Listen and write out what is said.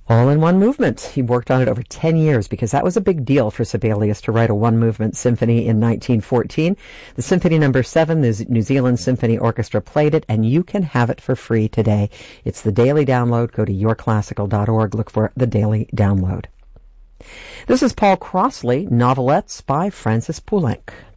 All in one movement. He worked on it over 10 years because that was a big deal for Sibelius to write a one-movement symphony in 1914. The Symphony No. 7, the New Zealand Symphony Orchestra played it, and you can have it for free today. It's the Daily Download. Go to yourclassical.org. Look for the Daily Download. This is Paul Crossley, Novelettes by Francis Poulenc.